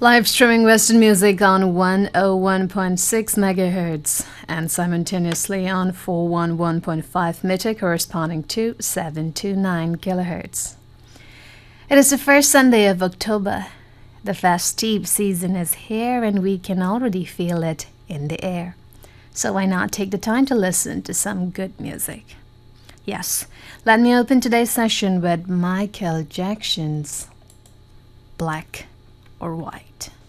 Live streaming Western music on 101.6 megahertz and simultaneously on 411.5 meter corresponding to 729 kilohertz. It is the first Sunday of October. The festive season is here and we can already feel it in the air. So why not take the time to listen to some good music? Yes, let me open today's session with Michael Jackson's Black or White.